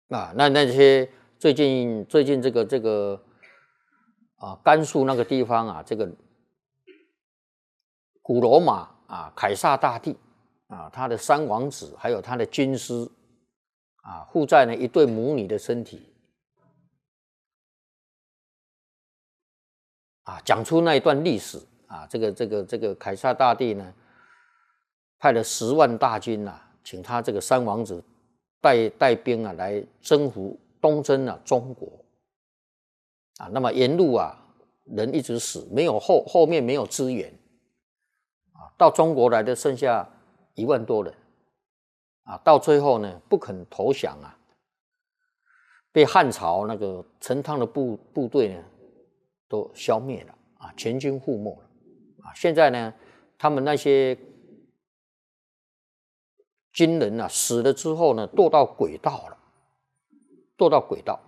那些最近这个甘肃那个地方啊，这个古罗马啊，凯撒大帝啊，他的三王子还有他的军师啊，附在呢一对母女的身体啊，讲出那一段历史啊，这个凯撒大帝呢，派了10万大军啊，请他这个三王子带兵啊来东征啊中国啊，那么沿路啊人一直死，没有后面没有支援啊，到中国来的剩下1万多人啊，到最后呢不肯投降啊，被汉朝那个陈汤的部队呢都消灭了啊，全军覆没了啊。现在呢，他们那些军人啊死了之后呢，堕到轨道了，堕到轨道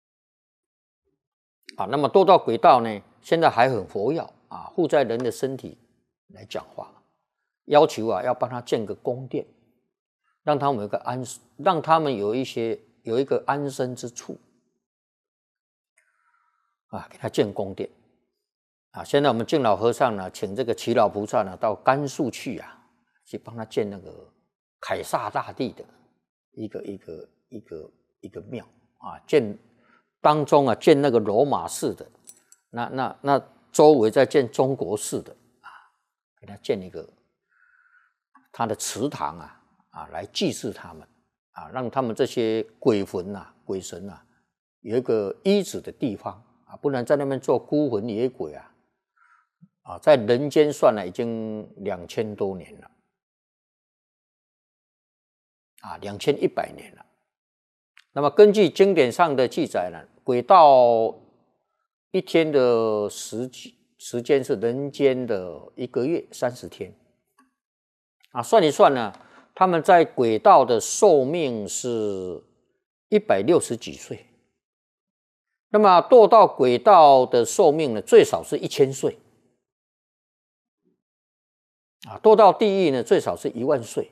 啊。那么堕到轨道呢，现在还很活跃啊，附在人的身体来讲话，要求啊要帮他建个宫殿，让他们有一个安身之处啊，给他建宫殿啊。现在我们敬老和尚呢，请这个祈老菩萨呢到甘肃去啊，去帮他建那个凯撒大帝的一个庙啊，当中啊建那个罗马式的，那周围再建中国式的啊，给他建一个他的祠堂啊，来祭祀他们啊，让他们这些鬼魂啊、鬼神啊有一个依止的地方啊，不然在那边做孤魂野鬼啊，在人间算了已经2000多年了啊，2100年了。那么根据经典上的记载呢，鬼道一天的时间是人间的1个月30天啊，算一算呢，他们在鬼道的寿命是160几岁，那么堕到鬼道的寿命呢，最少是1000岁啊，堕到地狱呢，最少是1万岁。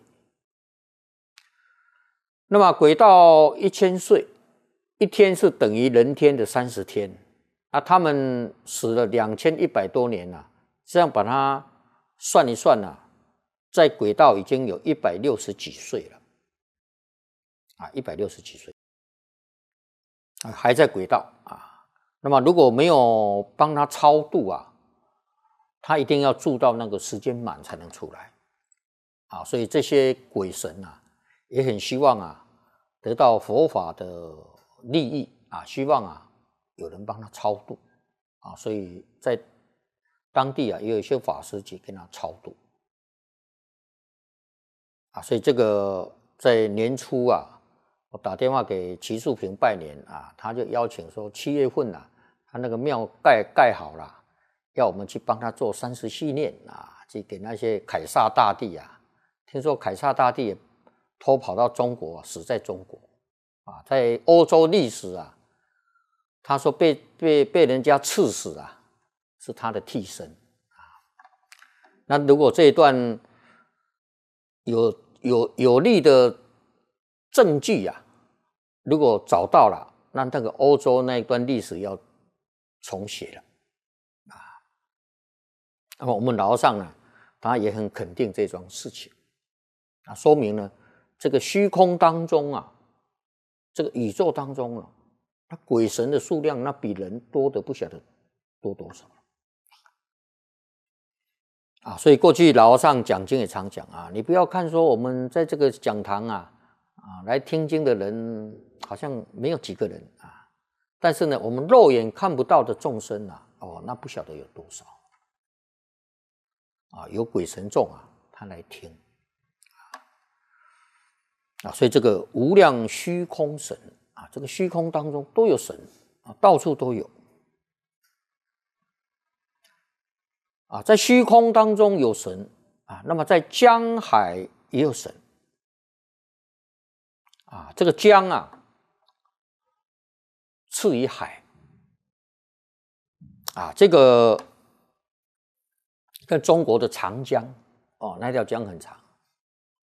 那么鬼道1000岁，一天是等于人天的30天啊，他们死了2100多年了，这样把它算一算啊，在鬼道已经有160几岁了啊，160几岁啊，还在鬼道啊。那么如果没有帮他超度啊，他一定要住到那个时间满才能出来啊。所以这些鬼神啊，也很希望啊得到佛法的利益啊，希望啊有人帮他超度啊，所以在当地啊也有一些法师去跟他超度啊。所以这个在年初啊，我打电话给齐树平拜年啊，他就邀请说7月份啊，他那个庙盖好了，要我们去帮他做30系念啊，去给那些凯撒大帝啊。听说凯撒大帝也偷跑到中国，死在中国啊，在欧洲历史啊，他说被人家刺死啊，是他的替身啊。那如果这一段有力的证据啊，如果找到了，那个欧洲那一段历史要重写了啊。那么我们老和尚呢，他也很肯定这桩事情啊，说明呢，这个虚空当中啊，这个宇宙当中啊，那鬼神的数量那比人多的不晓得多多少啊。所以过去老和尚讲经也常讲啊，你不要看说我们在这个讲堂啊来听经的人好像没有几个人啊，但是呢，我们肉眼看不到的众生啊，那不晓得有多少啊，有鬼神众啊，他来听啊，所以这个无量虚空神啊，这个虚空当中都有神啊，到处都有啊，在虚空当中有神啊，那么在江海也有神啊，这个江啊次于海啊，这个跟中国的长江那条江很长